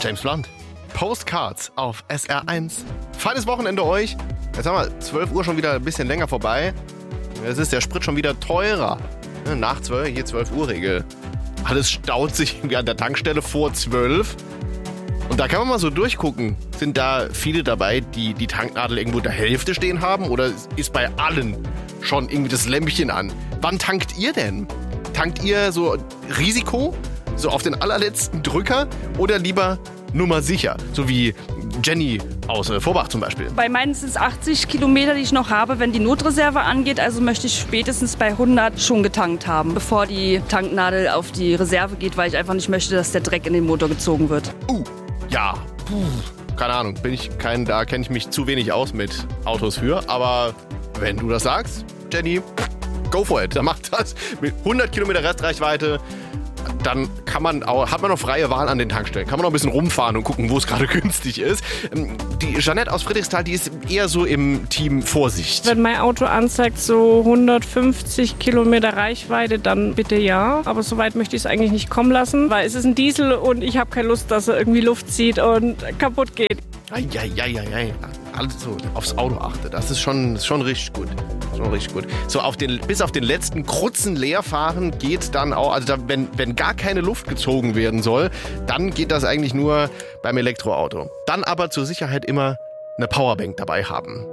James Blunt. Postcards auf SR1. Feines Wochenende euch. Jetzt haben wir 12 Uhr schon wieder ein bisschen länger vorbei. Jetzt ist der Sprit schon wieder teurer. Nach 12, hier 12 Uhr Regel. Alles staut sich irgendwie an der Tankstelle vor 12. Und da kann man mal so durchgucken. Sind da viele dabei, die die Tanknadel irgendwo in der Hälfte stehen haben? Oder ist bei allen schon irgendwie das Lämpchen an? Wann tankt ihr denn? Tankt ihr so Risiko? So auf den allerletzten Drücker? Oder lieber Nummer sicher? So wie Jenny aus Vorbach zum Beispiel. Bei meinen sind es 80 Kilometer, die ich noch habe, wenn die Notreserve angeht. Also möchte ich spätestens bei 100 schon getankt haben, bevor die Tanknadel auf die Reserve geht, weil ich einfach nicht möchte, dass der Dreck in den Motor gezogen wird. Ja. Keine Ahnung, da kenne ich mich zu wenig aus mit Autos für. Aber wenn du das sagst, Jenny, go for it. Dann macht das mit 100 Kilometer Restreichweite. Dann hat man noch freie Wahl an den Tankstellen. Kann man noch ein bisschen rumfahren und gucken, wo es gerade günstig ist. Die Jeanette aus Friedrichsthal, die ist eher so im Team Vorsicht. Wenn mein Auto anzeigt, so 150 Kilometer Reichweite, dann bitte ja. Aber so weit möchte ich es eigentlich nicht kommen lassen, weil es ist ein Diesel und ich habe keine Lust, dass er irgendwie Luft zieht und kaputt geht. Also aufs Auto achte. Das ist schon richtig gut. So bis auf den letzten Krutzen leer fahren geht dann auch, also wenn gar keine Luft gezogen werden soll, dann geht das eigentlich nur beim Elektroauto. Dann aber zur Sicherheit immer eine Powerbank dabei haben.